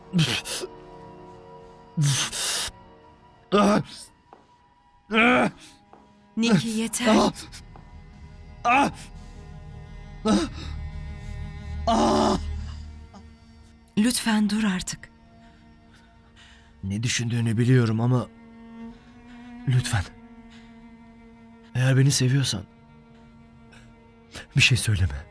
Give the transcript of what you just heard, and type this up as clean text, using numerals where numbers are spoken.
Nicky yeter. Lütfen dur artık. Ne düşündüğünü biliyorum ama lütfen. Eğer beni seviyorsan bir şey söyleme.